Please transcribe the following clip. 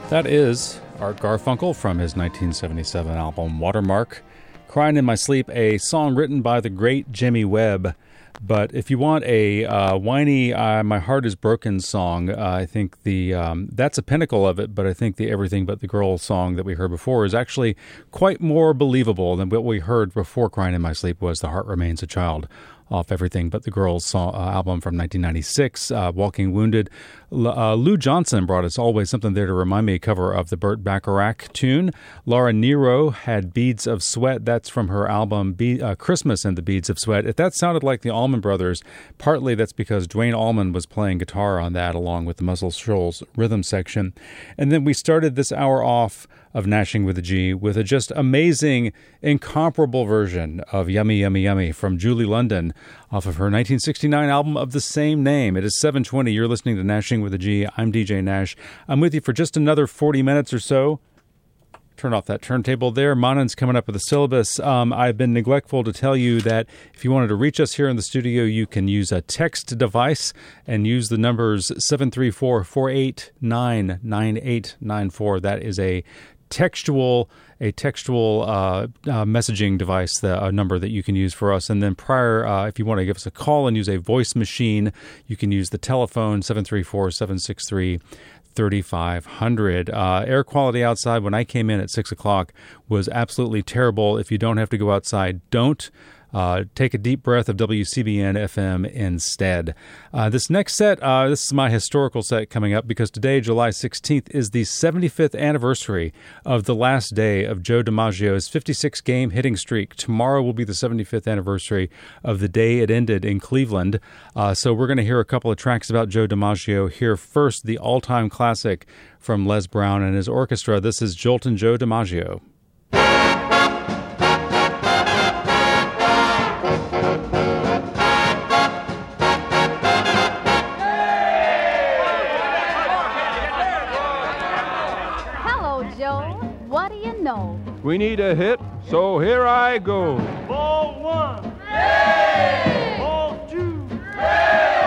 That is Art Garfunkel from his 1977 album Watermark. Crying in My Sleep, a song written by the great Jimmy Webb. But if you want a whiny My Heart Is Broken song, I think that's a pinnacle of it, but I think the Everything But the Girl song that we heard before is actually quite more believable than what we heard before Crying in My Sleep was The Heart Remains a Child off Everything But the Girls album from 1996, Walking Wounded. Lou Johnson brought us Always Something There to Remind Me, cover of the Burt Bacharach tune. Laura Nyro had Beads of Sweat. That's from her album Christmas and the Beads of Sweat. If that sounded like the Allman Brothers, partly that's because Duane Allman was playing guitar on that along with the Muscle Shoals rhythm section. And then we started this hour off of Nashing with a G with a just amazing, incomparable version of Yummy, Yummy, Yummy from Julie London off of her 1969 album of the same name. It is 7:20. You're listening to Nashing with a G. I'm DJ Nash. I'm with you for just another 40 minutes or so. Turn off that turntable there. Manan's coming up with a syllabus. I've been neglectful to tell you that if you wanted to reach us here in the studio, you can use a text device and use the numbers 734-489-9894. That is a textual messaging device, a number that you can use for us. And then if you want to give us a call and use a voice machine, you can use the telephone 734-763-3500. Air quality outside when I came in at 6 o'clock was absolutely terrible. If you don't have to go outside, don't. Take a deep breath of WCBN FM instead. This next set, this is my historical set coming up because today, July 16th, is the 75th anniversary of the last day of Joe DiMaggio's 56-game hitting streak. Tomorrow will be the 75th anniversary of the day it ended in Cleveland. So we're going to hear a couple of tracks about Joe DiMaggio. Here first, the all-time classic from Les Brown and his orchestra. This is Joltin' Joe DiMaggio. We need a hit, so here I go. Ball one. Hey! Ball two. Hey!